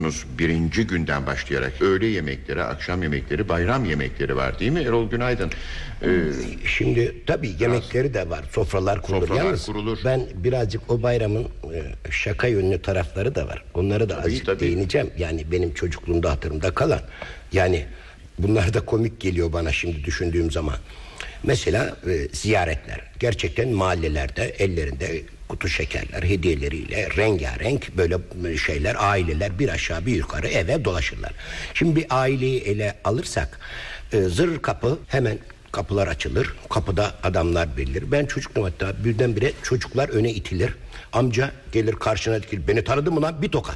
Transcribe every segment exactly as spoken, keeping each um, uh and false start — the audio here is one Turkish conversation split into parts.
Birinci günden başlayarak öğle yemekleri, akşam yemekleri, bayram yemekleri var değil mi Erol Günaydın? Ee, Şimdi tabii yemekleri de var, sofralar kurulur. Sofralar Yalnız kurulur. ben birazcık o bayramın e, şaka yönlü tarafları da var. Onları da tabii, azıcık tabii. değineceğim. Yani benim çocukluğumda hatırımda kalan. Yani bunlar da komik geliyor bana şimdi düşündüğüm zaman. Mesela e, ziyaretler. Gerçekten mahallelerde ellerinde kutu şekerler, hediyeleriyle rengarenk böyle şeyler, aileler bir aşağı bir yukarı eve dolaşırlar. Şimdi bir aileyi ele alırsak e, zır kapı, hemen kapılar açılır. Kapıda adamlar belirlir. Ben çocuktum, hatta birdenbire çocuklar öne itilir. Amca gelir karşına dikilir. Beni tanıdın mı lan? Bir tokat.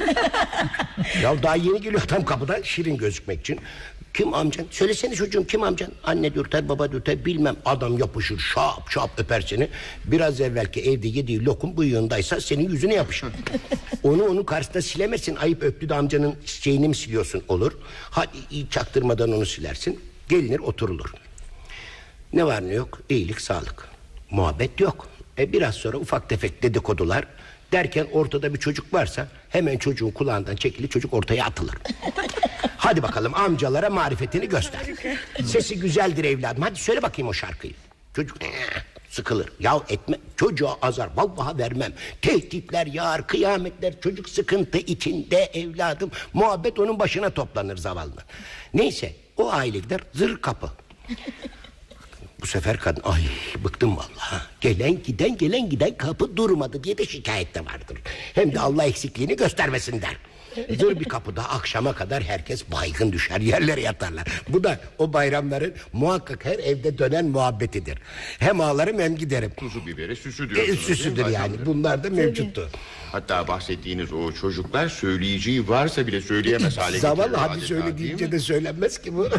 Ya daha yeni geliyor adam kapıda şirin gözükmek için. Kim amcan? Söylesene çocuğum, kim amcan? Anne diyor, tabi baba diyor, tabi bilmem. Adam yapışır, şap şap öper seni. Biraz evvelki evde yediği lokum bıyığındaysa senin yüzüne yapışır. Onu onun karşısında silemezsin. Ayıp, öptü de amcanın şeyini mi siliyorsun, olur. Hadi iyi çaktırmadan onu silersin. Gelinir, oturulur. Ne var ne yok? İyilik, sağlık. Muhabbet yok. E biraz sonra ufak tefek dedikodular. Derken ortada bir çocuk varsa hemen çocuğun kulağından çekilir, çocuk ortaya atılır. Hadi bakalım amcalara marifetini göster. Sesi güzeldir evladım, hadi söyle bakayım o şarkıyı. Çocuk sıkılır. Ya etme, çocuğa azar vallahi vermem. Tehditler yağar, kıyametler, çocuk sıkıntı içinde evladım. Muhabbet onun başına toplanır zavallı. Neyse, o aile gider, zır kapı. Bu sefer kadın, ay bıktım vallahi. Gelen giden gelen giden kapı durmadı diye de şikayette vardır. Hem de Allah eksikliğini göstermesin der. Zır bir kapıda akşama kadar herkes baygın düşer, yerlere yatarlar. Bu da o bayramların muhakkak her evde dönen muhabbetidir. Hem ağlarım hem giderim. Tuzu biberi süsü diyorsunuz. E, süsüdür yani, bunlar da mevcuttu. Hatta bahsettiğiniz o çocuklar söyleyeceği varsa bile söyleyemez hale getirir. Zavallı, hadi söyle deyince de söylenmez ki bu.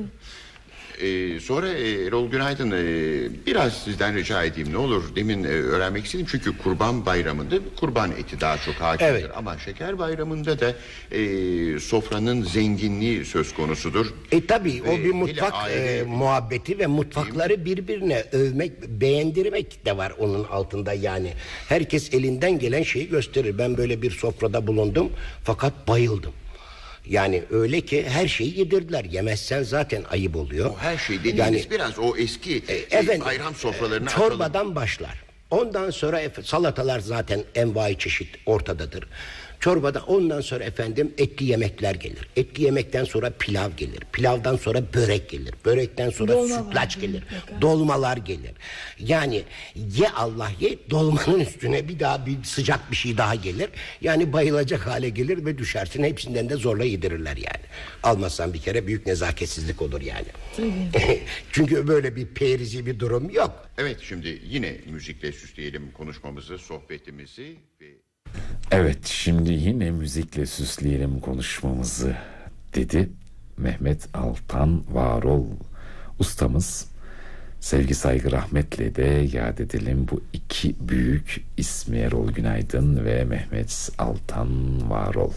Ee, sonra e, Erol Günaydın, e, biraz sizden rica edeyim ne olur. Demin e, öğrenmek istedim çünkü Kurban Bayramı'nda kurban eti daha çok hakimdir. Evet. Ama Şeker Bayramı'nda da e, sofranın zenginliği söz konusudur. E tabi o bir mutfak aile, e, muhabbeti ve mutfakları birbirine övmek, beğendirmek de var onun altında yani. Herkes elinden gelen şeyi gösterir. Ben böyle bir sofrada bulundum fakat bayıldım. Yani öyle ki her şeyi yedirdiler. Yemezsen zaten ayıp oluyor. O her şey dediğiniz yani, biraz o eski e, efendim, bayram sofralarını çorbadan açalım. Başlar. Ondan sonra salatalar zaten envai çeşit ortadadır. Çorbada ondan sonra efendim etli yemekler gelir. Etli yemekten sonra pilav gelir. Pilavdan sonra börek gelir. Börekten sonra dolma sütlaç gelir. Mutlaka. Dolmalar gelir. Yani ye Allah ye, dolmanın üstüne bir daha bir sıcak bir şey daha gelir. Yani bayılacak hale gelir ve düşersin. Hepsinden de zorla yedirirler yani. Almazsan bir kere büyük nezaketsizlik olur yani. Çünkü böyle bir perizi bir durum yok. Evet, şimdi yine müzikle süsleyelim konuşmamızı, sohbetimizi ve... Evet, şimdi yine müzikle süsleyelim konuşmamızı dedi Mehmet Altan Varol ustamız. Sevgi, saygı, rahmetle de yad edelim bu iki büyük ismi, Erol Günaydın ve Mehmet Altan Varol.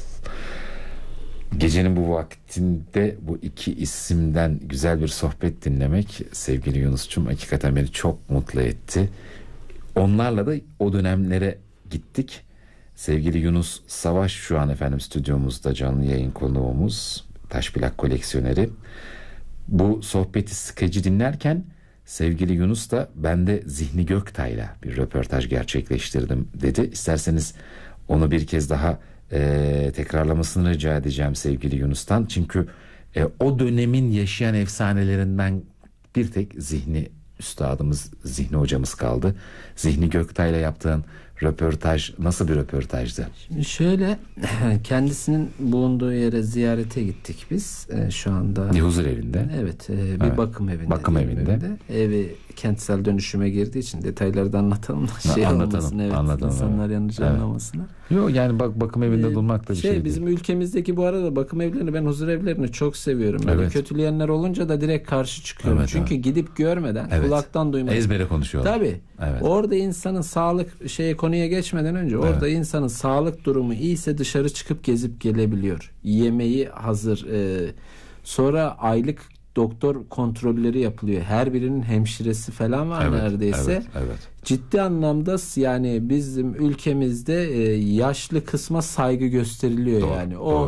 Gecenin bu vaktinde bu iki isimden güzel bir sohbet dinlemek sevgili Yunus'cum hakikaten beni çok mutlu etti. Onlarla da o dönemlere gittik. Sevgili Yunus Savaş şu an efendim stüdyomuzda, canlı yayın konuğumuz, taş plak koleksiyoneri. Bu sohbeti, skeci dinlerken sevgili Yunus da ben de Zihni Göktay'la bir röportaj gerçekleştirdim dedi. İsterseniz onu bir kez daha e, tekrarlamasını rica edeceğim sevgili Yunus'tan. Çünkü e, o dönemin yaşayan efsanelerinden bir tek Zihni üstadımız, Zihni hocamız kaldı. Zihni Göktay'la yaptığın röportaj nasıl bir röportajdı? Şimdi şöyle, kendisinin bulunduğu yere ziyarete gittik biz. Ee, şu anda bir huzur evinde. Evet, e, bir evet. bakım evinde. Bakım evinde. evinde. Evi kentsel dönüşüme girdiği için detayları da anlatalım da şey anlatalım, olmasın. Evet, anlatalım, insanlar evet. yanlış evet. anlamasınlar. Yok yani bak bakım evinde ee, durmak da bir şey, şey bizim değil. ülkemizdeki bu arada bakım evlerini, ben huzur evlerini çok seviyorum. Böyle evet. kötüleyenler olunca da direkt karşı çıkıyorum. Evet, Çünkü evet. gidip görmeden, evet. kulaktan duymadan. Ezbere konuşuyorlar. Tabii. Evet. Orada insanın sağlık şeye konuya geçmeden önce evet. orada insanın sağlık durumu iyiyse dışarı çıkıp gezip gelebiliyor. Yemeği hazır. E, sonra aylık doktor kontrolleri yapılıyor. Her birinin hemşiresi falan var evet, neredeyse. Evet, evet. Ciddi anlamda yani bizim ülkemizde e, yaşlı kısma saygı gösteriliyor. Doğru, yani. O doğru.